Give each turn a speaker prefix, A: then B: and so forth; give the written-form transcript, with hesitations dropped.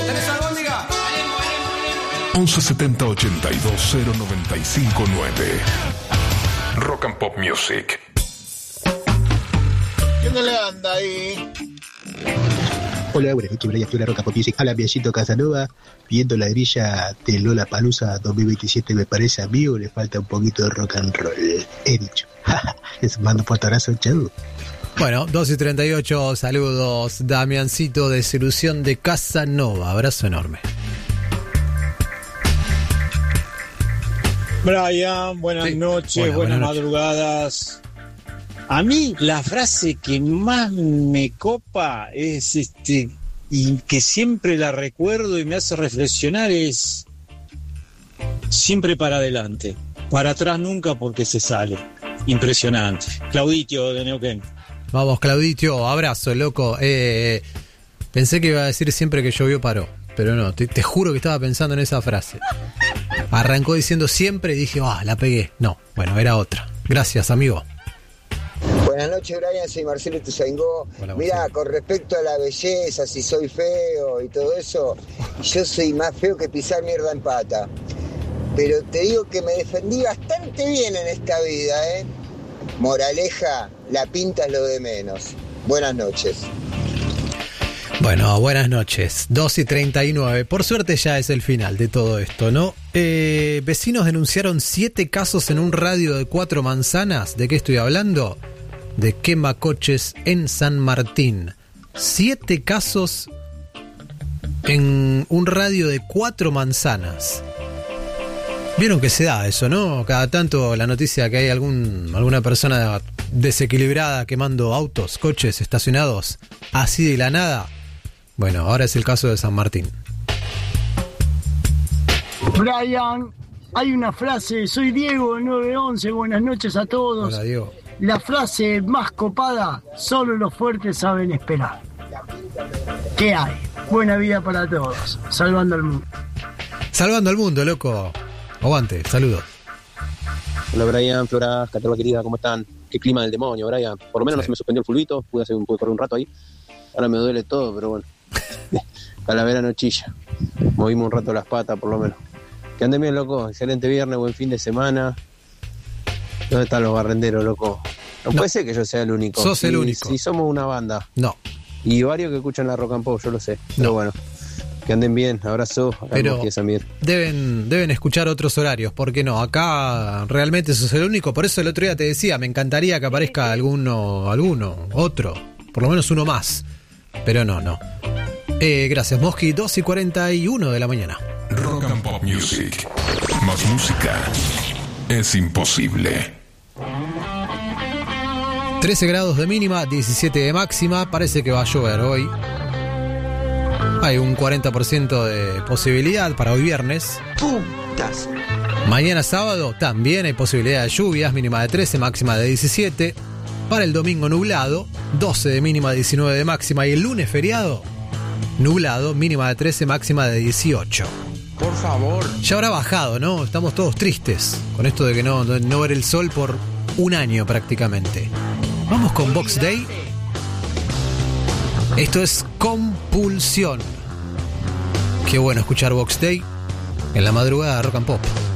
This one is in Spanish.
A: ¿Tenés albóndiga?
B: 1170 82 0959. Rock and Pop Music.
C: ¿Qué no le anda ahí?
D: Hola, buenas noches, Brian, Rock and Pop Music. Hola, Biancito Casanova, pidiendo la grilla de Lollapalooza 2027, me parece a mí, o le falta un poquito de rock and roll. He dicho. Les mando un fuerte abrazo, chau.
E: Bueno, 2:38, saludos, Damiancito de Solución de Casanova, abrazo enorme.
F: Brian, buenas noches,
E: Hola,
F: buenas
E: noches.
F: Madrugadas. A mí la frase que más me copa es y que siempre la recuerdo y me hace reflexionar es siempre para adelante, para atrás nunca porque se sale. Impresionante. Clauditio de Neuquén.
E: Vamos, Clauditio, abrazo, loco. Pensé que iba a decir siempre que llovió paró, pero no, te juro que estaba pensando en esa frase. Arrancó diciendo siempre y dije, la pegué. No, bueno, era otra. Gracias, amigo.
G: Buenas noches, Brian, soy Marcelo Tuzaingó. Mira, con respecto a la belleza, si soy feo y todo eso, yo soy más feo que pisar mierda en pata. Pero te digo que me defendí bastante bien en esta vida, ¿eh? Moraleja, la pinta es lo de menos. Buenas noches.
E: Bueno, buenas noches. 2:39. Por suerte ya es el final de todo esto, ¿no? Vecinos denunciaron 7 casos en un radio de 4 manzanas. ¿De qué estoy hablando? De quemacoches en San Martín. 7 casos en un radio de 4 manzanas. Vieron que se da eso, ¿no? Cada tanto la noticia que hay alguna persona desequilibrada quemando autos, coches estacionados así de la nada. Bueno, ahora es el caso de San Martín.
H: Brian, hay una frase, soy Diego 911, buenas noches a todos.
E: Hola, Diego.
H: La frase más copada, solo los fuertes saben esperar. ¿Qué hay? Buena vida para todos, salvando al mundo.
E: Salvando al mundo, loco. Aguante, saludos.
I: Hola Brian, Flora, Caterva querida, ¿cómo están? Qué clima del demonio, Brian. Por lo menos no se me suspendió el fulbito, pude correr un rato ahí. Ahora me duele todo, pero bueno. Calavera no chilla. Movimos un rato las patas, por lo menos. Que anden bien, loco. Excelente viernes, buen fin de semana. ¿Dónde están los barrenderos, loco? No puede ser que yo sea el único.
E: Sos el único.
I: Si somos una banda.
E: No.
I: Y varios que escuchan la Rock and Pop, yo lo sé. Pero bueno. Que anden bien, abrazo.
E: Pero deben escuchar otros horarios, ¿por qué no? Acá realmente sos el único, por eso el otro día te decía, me encantaría que aparezca otro, por lo menos uno más, pero no. Gracias, Mosqui, 2:41 de la mañana.
B: Rock and Pop Music. Más música es imposible.
E: 13 grados de mínima, 17 de máxima, parece que va a llover hoy. Hay un 40% de posibilidad para hoy viernes.
A: ¡Putas!
E: Mañana sábado también hay posibilidad de lluvias, mínima de 13, máxima de 17. Para el domingo nublado, 12 de mínima, 19 de máxima. Y el lunes feriado, nublado, mínima de 13, máxima de 18.
A: Por favor.
E: Ya habrá bajado, ¿no? Estamos todos tristes con esto de que no ver el sol por un año prácticamente. Vamos con Box Day. Esto es Compulsión. Qué bueno escuchar Box Day en la madrugada de Rock and Pop.